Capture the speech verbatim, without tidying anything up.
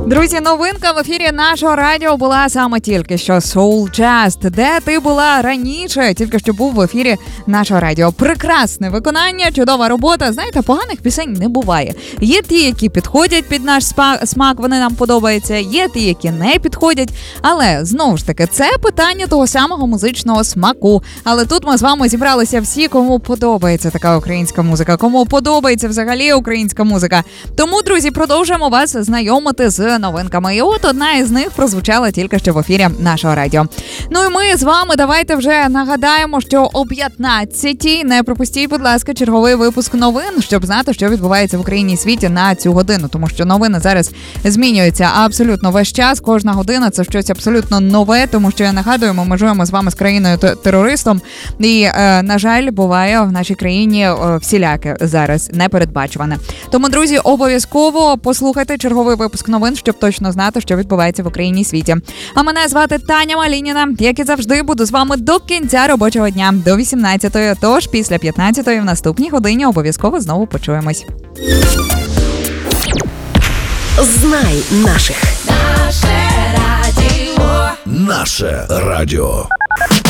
Друзі, новинка в ефірі нашого радіо була саме тільки що Soul Just. Де ти була раніше? Тільки що був в ефірі нашого радіо. Прекрасне виконання, чудова робота. Знаєте, поганих пісень не буває. Є ті, які підходять під наш смак, вони нам подобаються. Є ті, які не підходять. Але, знову ж таки, це питання того самого музичного смаку. Але тут ми з вами зібралися всі, кому подобається така українська музика, кому подобається взагалі українська музика. Тому, друзі, продовжуємо вас знайомити з новинками. І от одна із них прозвучала тільки що в ефірі нашого радіо. Ну і ми з вами давайте вже нагадаємо, що о п'ятнадцятій не пропустіть, будь ласка, черговий випуск новин, щоб знати, що відбувається в Україні і світі на цю годину. Тому що новини зараз змінюються абсолютно весь час. Кожна година – це щось абсолютно нове, тому що, я нагадую, ми межуємо з вами з країною-терористом. І, е, на жаль, буває в нашій країні е, всіляке зараз непередбачуване. Тому, друзі, обов'язково послухайте черговий випуск новин, щоб точно знати, що відбувається в Україні і світі. А мене звати Таня Малініна. Як і завжди, буду з вами до кінця робочого дня, до вісімнадцятої. Тож після п'ятнадцятої в наступній годині обов'язково знову почуємось. Знай наших. Наше радіо. Наше радіо.